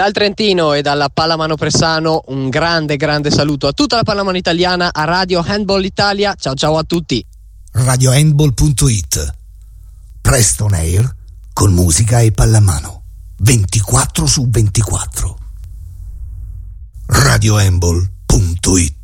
Dal Trentino e dalla Pallamano Pressano un grande saluto a tutta la pallamano italiana, a Radio Handball Italia. Ciao a tutti. RadioHandball.it, presto on air con musica e pallamano 24/24. RadioHandball.it